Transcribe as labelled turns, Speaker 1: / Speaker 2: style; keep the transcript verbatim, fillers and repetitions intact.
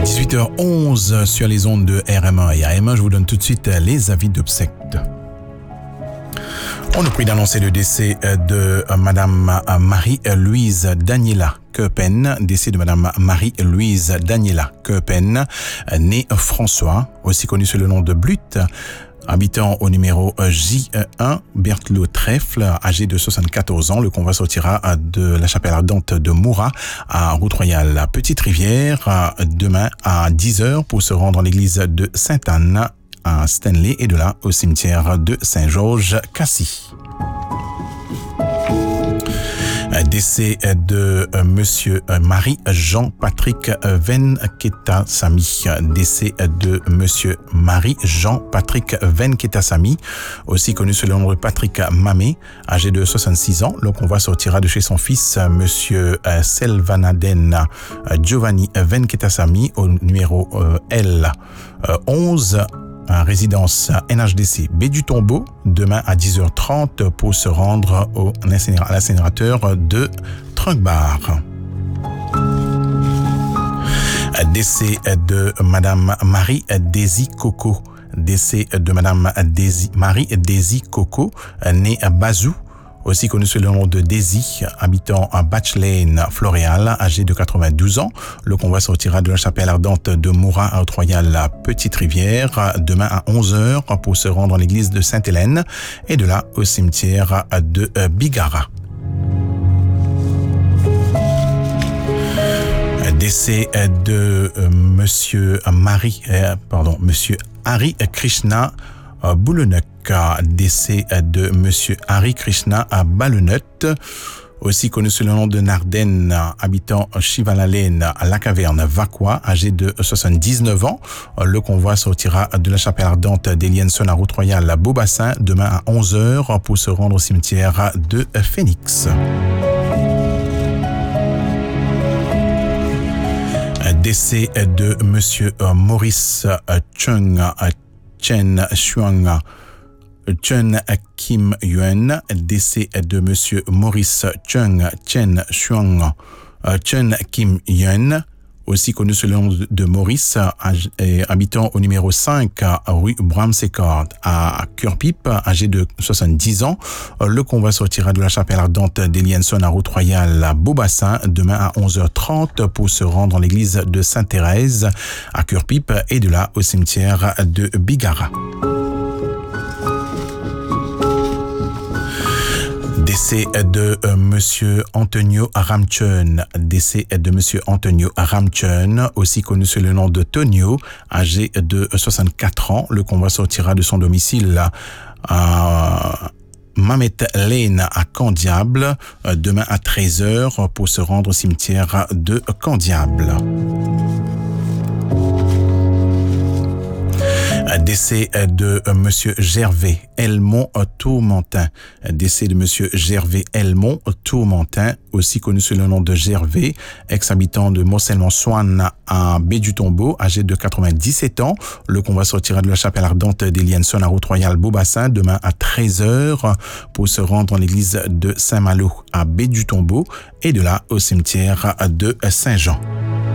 Speaker 1: dix-huit heures onze sur les ondes de R M un et A M un. Je vous donne tout de suite les avis d'obsèques. On nous prie d'annoncer le décès de Madame Marie-Louise Daniela Keupen, décès de Madame Marie-Louise Daniela Keupen, née François, aussi connu sous le nom de Blut, habitant au numéro J un, Berthelot Trèfle, âgé de soixante-quatorze ans. Le convoi sortira de la chapelle ardente de Moura à Route Royale Petite Rivière demain à dix heures pour se rendre à l'église de Sainte-Anne à Stanley et de là au cimetière de Saint-Georges-Cassis. Décès de Monsieur Marie-Jean-Patrick Venketasamy. Décès de Monsieur Marie-Jean-Patrick Venketasamy, aussi connu sous le nom de Patrick Mamé, âgé de soixante-six ans. Le convoi sortira de chez son fils, Monsieur Selvanaden Giovanni Venketasamy, au numéro L onze, résidence N H D C Baie du Tombeau, demain à dix heures trente pour se rendre au, à l'incinérateur de Trunkbar. Décès de Madame Marie-Daisy Coco. Décès de Madame Daisy, Marie-Daisy Coco, née à Bazou, aussi connu sous le nom de Daisy, habitant à Batch Lane, Floréal, âgé de quatre-vingt-douze ans. Le convoi sortira de la chapelle ardente de Moura à Haute-Royale Petite Rivière demain à onze heures pour se rendre à l'église de Sainte-Hélène et de là au cimetière de Bigara. Décès de Monsieur Marie, euh, pardon, Monsieur Hari Krishna Boulenuk. Décès de Monsieur Hari Krishna à Balenut, aussi connu sous le nom de Narden, habitant Shivalalen à la caverne Vacqua, âgé de soixante-dix-neuf ans. Le convoi sortira de la chapelle ardente d'Elienson à Route Royale à Beaubassin demain à onze heures pour se rendre au cimetière de Phoenix. Décès de Monsieur Maurice Chung Chen Xuang Chen Kim Yuan. Décès de Monsieur Maurice Chung Chen Xuang Chen Kim Yuan, aussi connu sous le nom de Maurice, habitant au numéro cinq rue Bramsecord à Curpip, âgé de soixante-dix ans. Le convoi sortira de la chapelle ardente d'Elienson à Route Royale à Beaubassin demain à onze heures trente pour se rendre dans l'église de Sainte-Thérèse à Curpip et de là au cimetière de Bigara. Décès de euh, Monsieur Antonio Ramchun. Décès de Monsieur Antonio Ramchun, aussi connu sous le nom de Tonio, âgé de soixante-quatre ans. Le convoi sortira de son domicile à Mamet Lane à Candiable demain à treize heures pour se rendre au cimetière de Candiable. Décès de Monsieur Gervais Helmont Tourmentin. Décès de Monsieur Gervais Helmont Tourmentin, aussi connu sous le nom de Gervais, ex-habitant de Mosselmont-Swan à Baie du Tombeau, âgé de quatre-vingt-dix-sept ans. Le convoi sortira de la chapelle ardente d'Elienson à Route Royale Beaubassin demain à treize heures pour se rendre dans l'église de Saint-Malo à Baie du Tombeau et de là au cimetière de Saint-Jean.